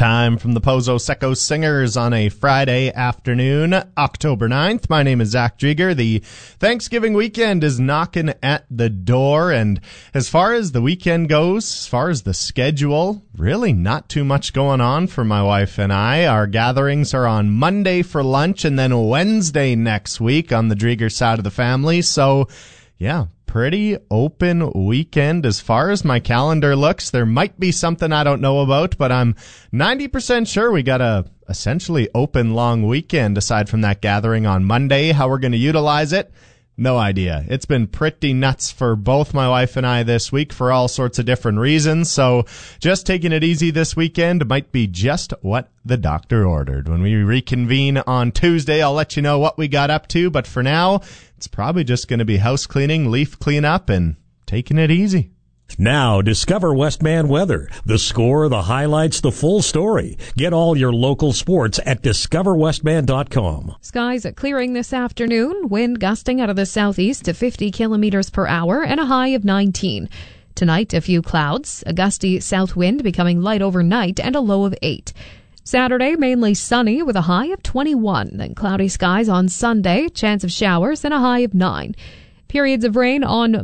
time from the Pozo Seco Singers on a Friday afternoon, October 9th. My name is Zach Drieger. The Thanksgiving weekend is knocking at the door, and as far as the weekend goes, as far as the schedule, really not too much going on for my wife and I. Our gatherings are on Monday for lunch and then Wednesday next week on the Drieger side of the family, so yeah, pretty open weekend as far as my calendar looks. There might be something I don't know about, but I'm 90% sure we got a essentially open long weekend aside from that gathering on Monday. How we're going to utilize it, no idea. It's been pretty nuts for both my wife and I this week for all sorts of different reasons, so just taking it easy this weekend might be just what the doctor ordered. When we reconvene on Tuesday, I'll let you know what we got up to, but for now, it's probably just going to be house cleaning, leaf cleanup, and taking it easy. Now, discover Westman Weather. The score, the highlights, the full story. Get all your local sports at discoverwestman.com. Skies clearing this afternoon. Wind gusting out of the southeast to 50 kilometers per hour and a high of 19. Tonight, a few clouds, a gusty south wind becoming light overnight and a low of 8. Saturday, mainly sunny with a high of 21. Then cloudy skies on Sunday, chance of showers and a high of 9. Periods of rain on